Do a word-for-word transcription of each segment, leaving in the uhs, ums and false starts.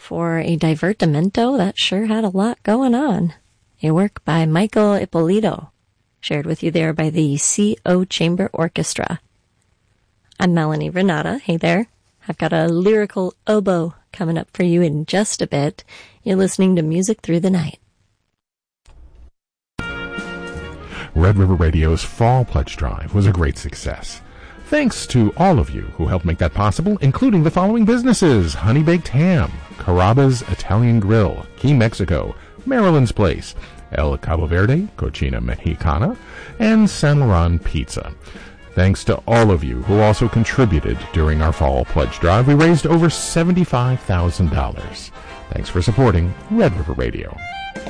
for a divertimento that sure had a lot going on. A work by Michael Ippolito, shared with you there by the C O Chamber Orchestra. I'm Melanie Renata. Hey there. I've got a lyrical oboe coming up for you in just a bit. You're listening to Music Through the Night. Red River Radio's Fall Pledge Drive was a great success. Thanks to all of you who helped make that possible, including the following businesses: Honey Baked Ham, Carrabba's Italian Grill, Key Mexico, Maryland's Place, El Cabo Verde, Cochina Mexicana, and San Laurent Pizza. Thanks to all of you who also contributed during our Fall Pledge Drive. We raised over seventy-five thousand dollars. Thanks for supporting Red River Radio.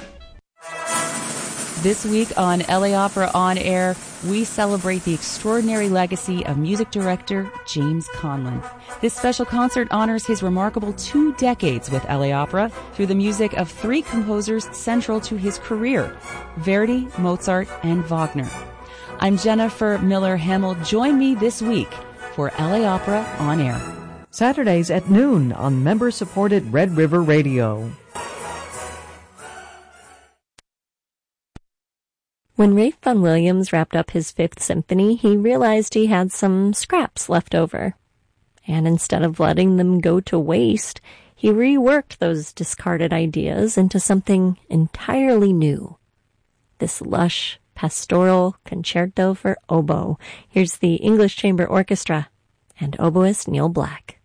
This week on L A Opera On Air, we celebrate the extraordinary legacy of music director James Conlon. This special concert honors his remarkable two decades with L A Opera through the music of three composers central to his career: Verdi, Mozart, and Wagner. I'm Jennifer Miller Hamill. Join me this week for L A Opera On Air. Saturdays at noon on member-supported Red River Radio. When Ralph Vaughan Williams wrapped up his Fifth Symphony, he realized he had some scraps left over. And instead of letting them go to waste, he reworked those discarded ideas into something entirely new. This lush, pastoral concerto for oboe. Here's the English Chamber Orchestra and oboist Neil Black.